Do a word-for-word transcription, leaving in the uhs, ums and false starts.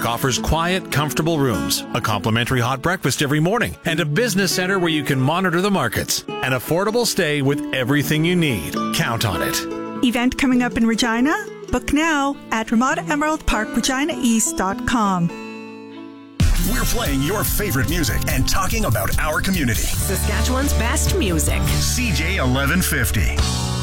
Park offers quiet, comfortable rooms, a complimentary hot breakfast every morning, and a business center where you can monitor the markets. An affordable stay with everything you need. Count on it. Event coming up in Regina? Book now at Ramada Emerald Park Regina East dot com. We're playing your favorite music and talking about our community. Saskatchewan's best music. C J eleven fifty.